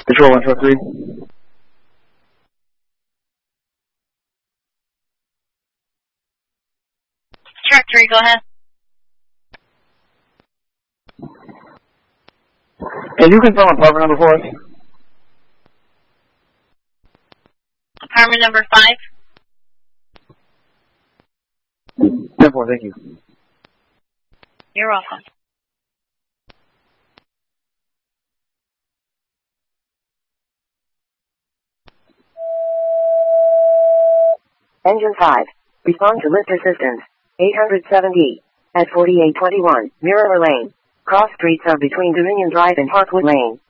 Control 143. Track 3, go ahead. Can you confirm apartment number for us? Apartment number 5. 10-4, thank you. You're welcome. Engine 5. Respond to lift assistance. 870. At 4821, Mirror Lane. Cross streets are between Dominion Drive and Hartwood Lane.